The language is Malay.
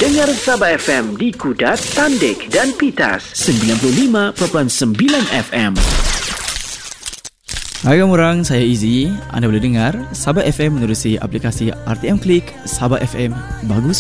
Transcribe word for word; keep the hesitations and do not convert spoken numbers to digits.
Dengar Sabah F M di Kudat, Tandik dan Pitas. sembilan puluh lima perpuluhan sembilan F M. Hai kamu orang, saya Izzy. Anda boleh dengar Sabah F M menerusi aplikasi R T M Click. Sabah F M, bagus